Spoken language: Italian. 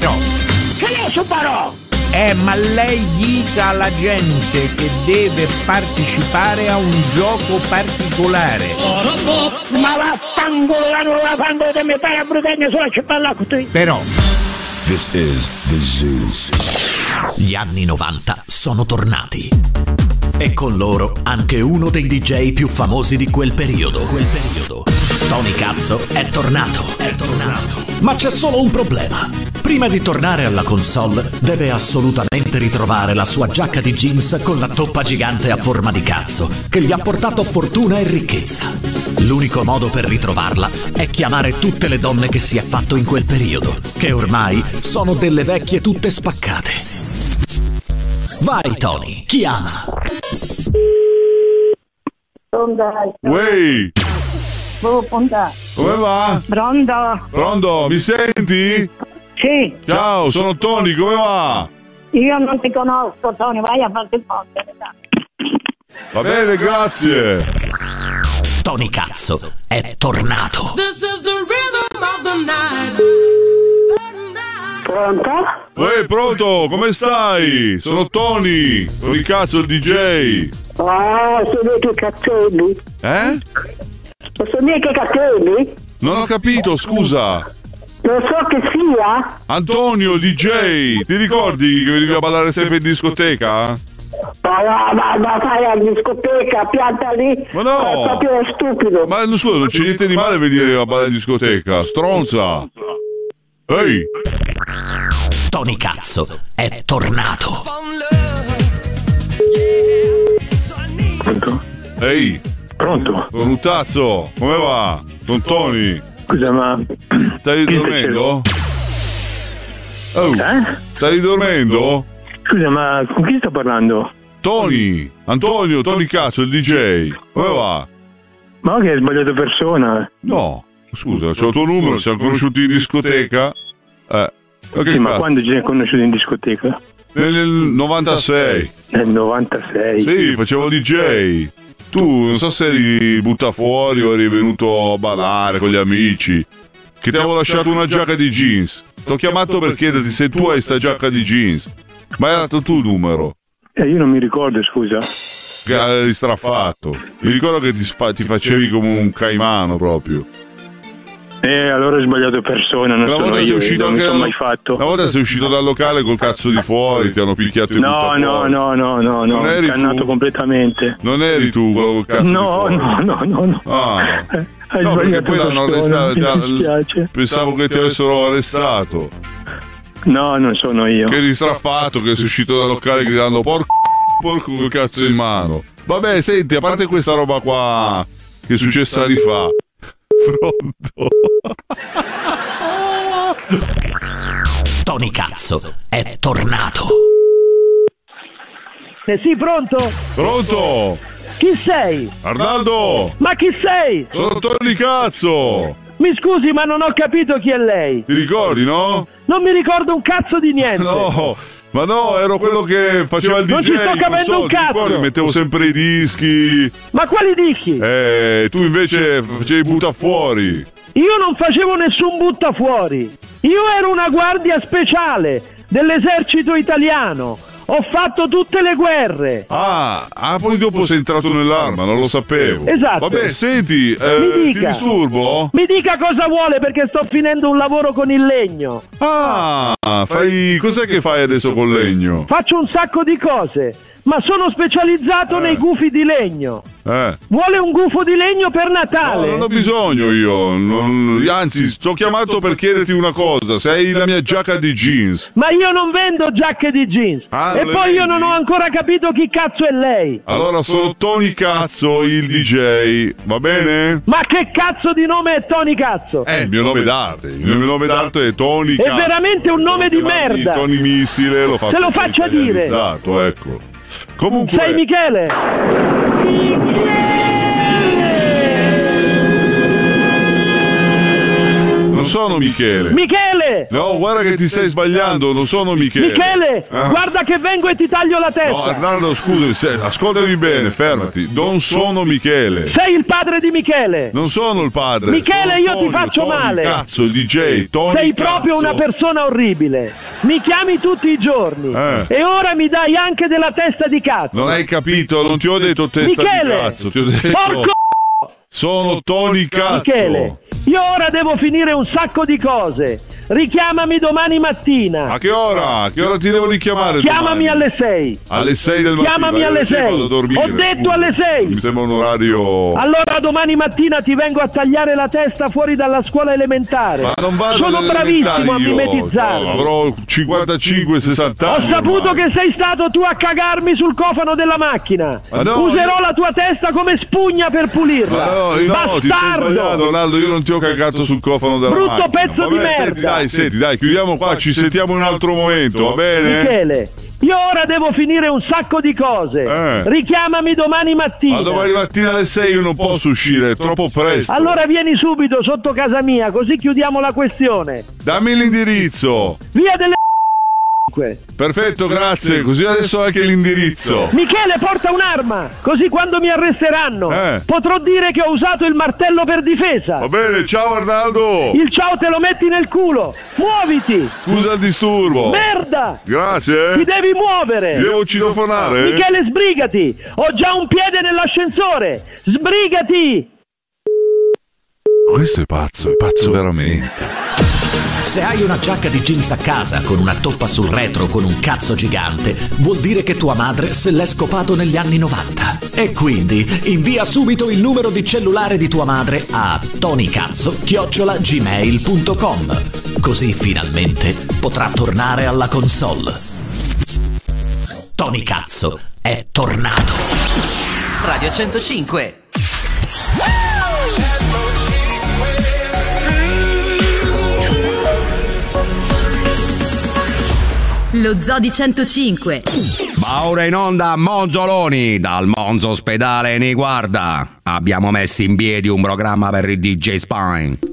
No. Che ne so però? Ma lei dica alla gente che deve partecipare a un gioco particolare. Ma vaffanculo, non la fanno che mi fai a brutare solo ci parla con te. Però This is the Zoo. Gli anni 90 sono tornati. E con loro anche uno dei DJ più famosi di quel periodo. Tony Cazzo è tornato. Ma c'è solo un problema. Prima di tornare alla console deve assolutamente ritrovare la sua giacca di jeans con la toppa gigante a forma di cazzo che gli ha portato fortuna e ricchezza. L'unico modo per ritrovarla è chiamare tutte le donne che si è fatto in quel periodo, che ormai sono delle vecchie tutte spaccate. Vai Tony, chiama. Uehi, come va? Pronto, mi senti? Sì. Ciao, sono Tony, come va? Io non ti conosco, Tony, vai a farti il posto. Va bene, grazie. Tony Cazzo è tornato. Pronto? Uè, pronto, come stai? Sono Tony Cazzo, il DJ. Sono miei cattivi. Sono miei cattivi? Non ho capito, scusa. Non so che sia. Antonio, il DJ, ti ricordi che venivi a ballare sempre in discoteca? Ma fai a discoteca, pianta lì. Ma no! È proprio stupido. Ma scusa, non c'è niente di male a venire a ballare in discoteca, stronza. Ehi! Tony Cazzo è tornato. Pronto? Ehi! Pronto? Brutazzo, come va? Sono Tony. Scusa, ma... Stai dormendo? Oh, stai dormendo? Scusa, ma con chi sto parlando? Tony! Antonio, Tony Cazzo, il DJ. Come va? Ma che hai sbagliato persona? No, scusa, c'ho il tuo numero, siamo conosciuti in discoteca. Sì, ma quando ci siamo conosciuti in discoteca? Nel 96. Nel 96? Sì, facevo DJ. Tu non so se eri buttafuori o eri venuto a ballare con gli amici. Che ti avevo lasciato una giacca di jeans. T'ho chiamato per chiederti se tu hai sta giacca di jeans. Ma hai dato tu il numero? Io non mi ricordo, scusa. Che eri strafatto. Mi ricordo che ti facevi come un caimano proprio. Allora hai sbagliato persona, non sono io, non mi sono mai fatto. Una volta sei uscito dal locale col cazzo di fuori, ti hanno picchiato in buttafuori. No, Non eri cannato tu? completamente. Non eri tu quello col cazzo di fuori? No. Ah. Hai No, perché sbagliato poi l'hanno persona, arrestato. mi dispiace. Pensavo che ti avessero arrestato. No, non sono io. Che eri straffatto, che sei uscito dal locale gridando porco col cazzo in mano. Vabbè, senti, a parte questa roba qua che è successa anni fa. Pronto? Tony Cazzo è tornato. Sì, pronto? Pronto? Chi sei? Arnaldo! Ma chi sei? Sono Tony Cazzo! Mi scusi, ma non ho capito chi è lei. Ti ricordi, no? Non mi ricordo un cazzo di niente. No, ma no, ero quello che faceva il DJ. Non ci sto capendo un cazzo. Ricordi? Mettevo sempre i dischi. Ma quali dischi? Tu invece facevi buttafuori. Io non facevo nessun buttafuori. Io ero una guardia speciale dell'esercito italiano. Ho fatto tutte le guerre. Poi dopo sei entrato nell'arma, non lo sapevo. Esatto. Vabbè, senti, Mi ti dica. disturbo? Mi dica cosa vuole perché sto finendo un lavoro con il legno. Cos'è che fai adesso col legno? Faccio un sacco di cose, ma sono specializzato nei gufi di legno. Vuole un gufo di legno per Natale? No, non ho bisogno io. Anzi, ti ho chiamato per chiederti una cosa. Se hai la mia giacca di jeans. Ma io non vendo giacche di jeans. E poi io non ho ancora capito chi cazzo è lei. Allora sono Tony Cazzo, il DJ. Va bene? Ma che cazzo di nome è Tony Cazzo? Il mio nome d'arte. Il mio nome d'arte è Tony Cazzo. È veramente un nome di merda. Tony Missile, l'ho fatto. Se lo faccia dire. Esatto, ecco. Comunque. Sei Michele? Non Non sono Michele. Michele! No, guarda che ti stai sbagliando, non sono Michele. Michele, guarda che vengo e ti taglio la testa. No, Arnaldo, scusami, ascoltami bene, fermati. Non sono Michele. Sei il padre di Michele. Non sono il padre. Michele, io Tonio, ti faccio male. Cazzo, il DJ, Tony. Sei proprio una persona orribile. Mi chiami tutti i giorni. E ora mi dai anche della testa di cazzo. Non hai capito, non ti ho detto testa Michele, di cazzo, ti ho detto. Porco! Sono Tony Cazzo. Michele, io ora devo finire un sacco di cose. Richiamami domani mattina. A che ora? A che ora ti devo richiamare? Chiamami domani? alle 6. Alle 6 del mattino. Chiamami alle 6. Vado a dormire. Ho detto alle 6. Mi sembra un orario. Allora domani mattina ti vengo a tagliare la testa fuori dalla scuola elementare. Ma non vado. Sono bravissimo a mimetizzare. Avrò 55-60 anni. Ho saputo che sei stato tu a cagarmi sul cofano della macchina. Userò la tua testa come spugna per pulirla. No, ti stai sbagliando, Ronaldo, io non ti ho cagato sul cofano della macchina. Brutto pezzo di merda. Senti, dai, chiudiamo qua, ci sentiamo in un altro momento, va bene? Michele, io ora devo finire un sacco di cose. Richiamami domani mattina. Ma domani mattina alle 6 io non posso uscire, è troppo presto. Allora vieni subito sotto casa mia, così chiudiamo la questione. Dammi l'indirizzo. Via delle Perfetto, grazie, così adesso ho anche l'indirizzo. Michele, porta un'arma, così quando mi arresteranno potrò dire che ho usato il martello per difesa. Va bene, ciao Arnaldo. Il ciao te lo metti nel culo. Muoviti. Scusa il disturbo. Merda. Grazie. Ti devi muovere. Ti devo citofonare? Michele, sbrigati. Ho già un piede nell'ascensore. Sbrigati. Questo è pazzo veramente. Se hai una giacca di jeans a casa con una toppa sul retro con un cazzo gigante, vuol dire che tua madre se l'è scopato negli anni 90. E quindi invia subito il numero di cellulare di tua madre a tonicazzo@gmail.com. Così finalmente potrà tornare alla console. Tony Cazzo è tornato. Radio 105. Lo Zoo di 105. Ma ora in onda Monzoloni dal Monzo Ospedale Niguarda. Abbiamo messo in piedi un programma per il DJ Spine.